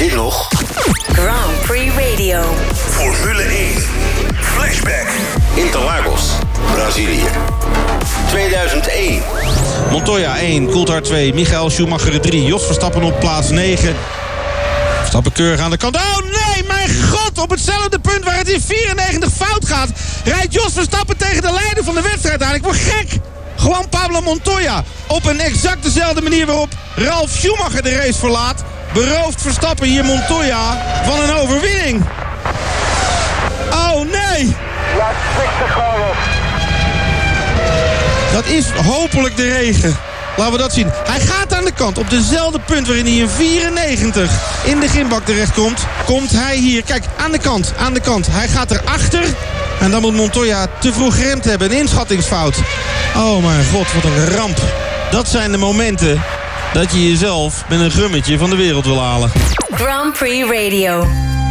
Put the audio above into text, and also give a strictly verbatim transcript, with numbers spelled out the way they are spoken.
dit nog? Grand Prix Radio. Formule één. Flashback. Interlagos, Brazilië. tweeduizend één. Montoya één, Coulthard twee, Michael Schumacher drie, Jos Verstappen op plaats negen. Verstappen keurig aan de kant. Oh nee, mijn god! Op hetzelfde punt waar het in vierennegentig fout gaat, rijdt Jos Verstappen tegen de leider van de wedstrijd aan. Ik word gek! Gewoon Pablo Montoya. Op een exact dezelfde manier waarop Ralf Schumacher de race verlaat, berooft Verstappen hier Montoya van een overwinning. Oh nee! Ja, het gewoon op. Dat is hopelijk de regen. Laten we dat zien. Hij gaat aan de kant. Op dezelfde punt waarin hij in vierennegentig in de gymbak terechtkomt, komt hij hier. Kijk, aan de kant, aan de kant. Hij gaat erachter. En dan moet Montoya te vroeg geremd hebben. Een inschattingsfout. Oh mijn god, wat een ramp. Dat zijn de momenten dat je jezelf met een gummetje van de wereld wil halen. Grand Prix Radio.